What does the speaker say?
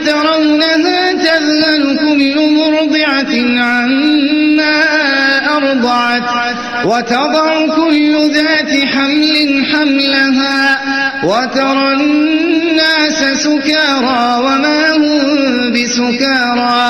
ترونها تذهل كل مرضعة عما أرضعت وتضع كل ذات حمل حملها وترى الناس سكارى وما هم بسكارى